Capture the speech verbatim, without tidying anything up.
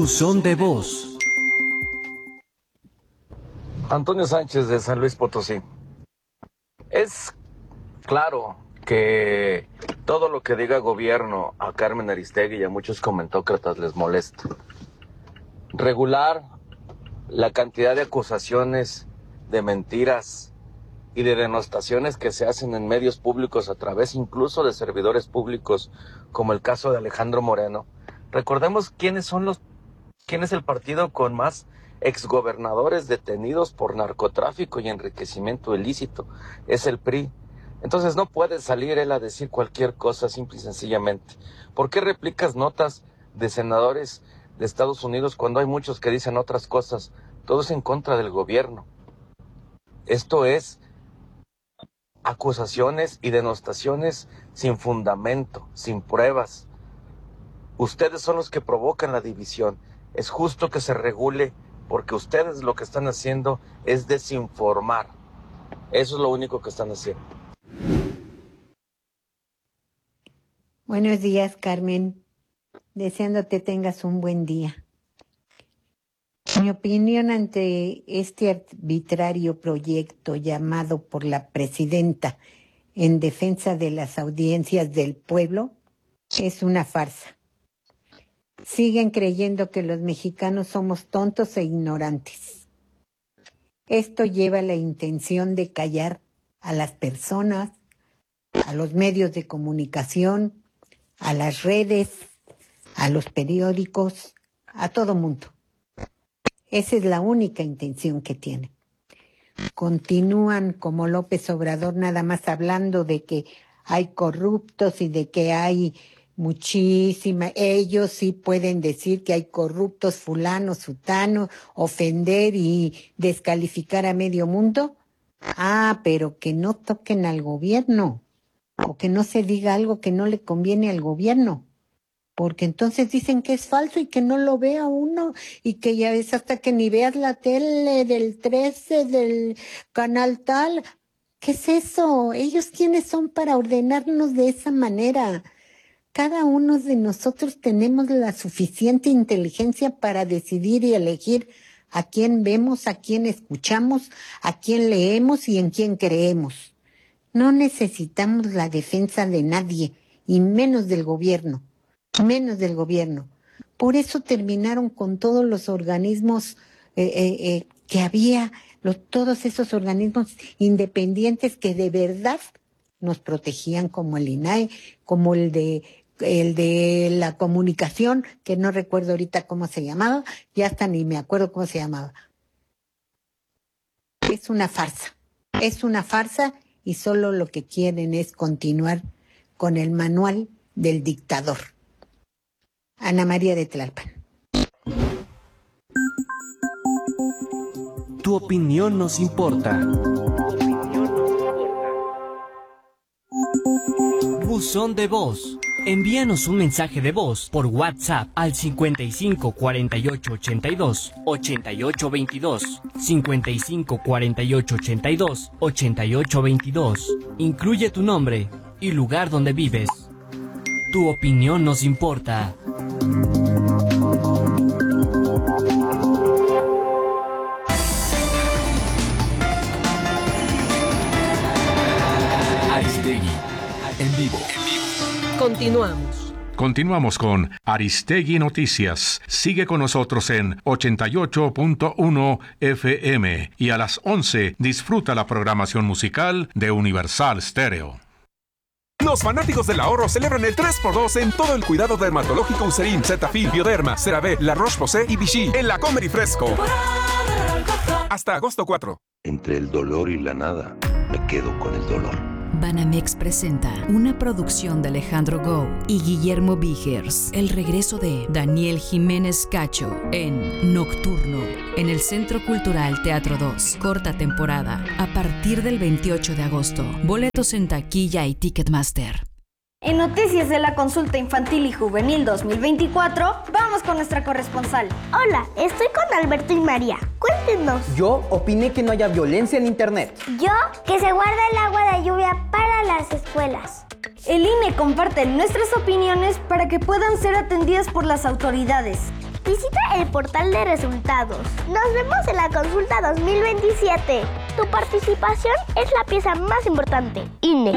Buzón de voz. Antonio Sánchez de San Luis Potosí. Es claro que todo lo que diga gobierno a Carmen Aristegui y a muchos comentócratas les molesta. Regular la cantidad de acusaciones, de mentiras y de denostaciones que se hacen en medios públicos a través incluso de servidores públicos, como el caso de Alejandro Moreno. Recordemos quiénes son los, quién es el partido con más exgobernadores detenidos por narcotráfico y enriquecimiento ilícito. Es el P R I. Entonces no puede salir él a decir cualquier cosa simple y sencillamente. ¿Por qué replicas notas de senadores de Estados Unidos cuando hay muchos que dicen otras cosas? Todo es en contra del gobierno. Esto es acusaciones y denostaciones sin fundamento, sin pruebas. Ustedes son los que provocan la división. Es justo que se regule, porque ustedes lo que están haciendo es desinformar. Eso es lo único que están haciendo. Buenos días, Carmen. Deseándote tengas un buen día. Mi opinión ante este arbitrario proyecto llamado por la presidenta en defensa de las audiencias del pueblo es una farsa. Siguen creyendo que los mexicanos somos tontos e ignorantes. Esto lleva a la intención de callar a las personas, a los medios de comunicación, a las redes, a los periódicos, a todo mundo. Esa es la única intención que tienen. Continúan como López Obrador nada más hablando de que hay corruptos y de que hay muchísima. Ellos sí pueden decir que hay corruptos, fulano, sutano, ofender y descalificar a medio mundo. Ah, pero que no toquen al gobierno o que no se diga algo que no le conviene al gobierno. Porque entonces dicen que es falso y que no lo vea uno y que ya es hasta que ni veas la tele del trece, del canal tal. ¿Qué es eso? ¿Ellos quiénes son para ordenarnos de esa manera? Cada uno de nosotros tenemos la suficiente inteligencia para decidir y elegir a quién vemos, a quién escuchamos, a quién leemos y en quién creemos. No necesitamos la defensa de nadie, y menos del gobierno. menos del gobierno. Por eso terminaron con todos los organismos eh, eh, eh, que había, los, todos esos organismos independientes que de verdad nos protegían, como el I N A E, como el de, el de la comunicación, que no recuerdo ahorita cómo se llamaba, ya hasta ni me acuerdo cómo se llamaba. Es una farsa, es una farsa y solo lo que quieren es continuar con el manual del dictador. Ana María de Tlalpan. Tu opinión nos importa. Buzón de voz. Envíanos un mensaje de voz por WhatsApp al cincuenta y cinco cuarenta y ocho ochenta y dos ochenta y ocho veintidós, cincuenta y cinco cuarenta y ocho ochenta y dos ochenta y ocho veintidós. Incluye tu nombre y lugar donde vives. Tu opinión nos importa. Aristegui, en vivo. Continuamos. Continuamos con Aristegui Noticias. Sigue con nosotros en ochenta y ocho punto uno F M y a las once disfruta la programación musical de Universal Stereo. Los fanáticos del ahorro celebran el tres por dos en todo el cuidado dermatológico Eucerin, Cetaphil, Bioderma, CeraVe, La Roche-Posay y Vichy en La Comer y Fresco. Hasta agosto cuatro. Entre el dolor y la nada, me quedo con el dolor. Banamex presenta una producción de Alejandro Gou y Guillermo Vigers. El regreso de Daniel Jiménez Cacho en Nocturno, en el Centro Cultural Teatro dos. Corta temporada, a partir del veintiocho de agosto. Boletos en taquilla y Ticketmaster. En Noticias de la Consulta Infantil y Juvenil dos mil veinticuatro, vamos con nuestra corresponsal. Hola, estoy con Alberto y María. Cuéntenos. Yo opiné que no haya violencia en internet. Yo, que se guarda el agua de lluvia para las escuelas. El I N E comparte nuestras opiniones para que puedan ser atendidas por las autoridades. Visita el portal de resultados. Nos vemos en la consulta dos mil veintisiete. Tu participación es la pieza más importante. I N E.